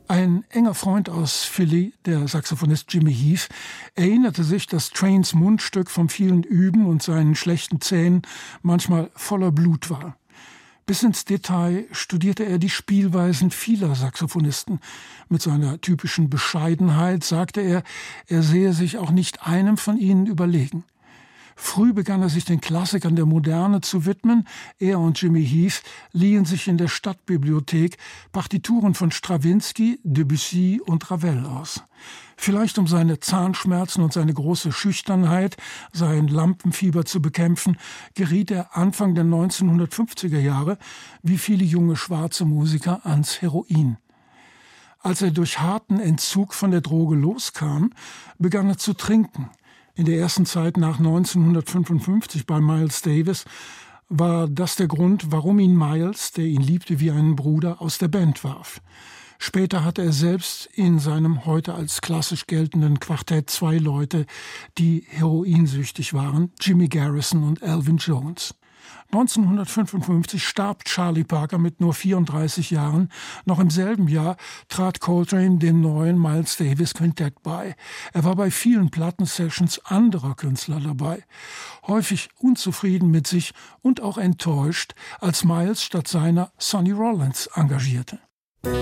Ein enger Freund aus Philly, der Saxophonist Jimmy Heath, erinnerte sich, dass Trains Mundstück vom vielen Üben und seinen schlechten Zähnen manchmal voller Blut war. Bis ins Detail studierte er die Spielweisen vieler Saxophonisten. Mit seiner typischen Bescheidenheit sagte er, er sehe sich auch nicht einem von ihnen überlegen. Früh begann er sich den Klassikern der Moderne zu widmen. Er und Jimmy Heath liehen sich in der Stadtbibliothek Partituren von Strawinsky, Debussy und Ravel aus. Vielleicht um seine Zahnschmerzen und seine große Schüchternheit, sein Lampenfieber zu bekämpfen, geriet er Anfang der 1950er Jahre, wie viele junge schwarze Musiker, ans Heroin. Als er durch harten Entzug von der Droge loskam, begann er zu trinken. In der ersten Zeit nach 1955 bei Miles Davis war das der Grund, warum ihn Miles, der ihn liebte wie einen Bruder, aus der Band warf. Später hatte er selbst in seinem heute als klassisch geltenden Quartett 2 Leute, die heroinsüchtig waren, Jimmy Garrison und Elvin Jones. 1955 starb Charlie Parker mit nur 34 Jahren. Noch im selben Jahr trat Coltrane dem neuen Miles Davis Quintett bei. Er war bei vielen Plattensessions anderer Künstler dabei. Häufig unzufrieden mit sich und auch enttäuscht, als Miles statt seiner Sonny Rollins engagierte.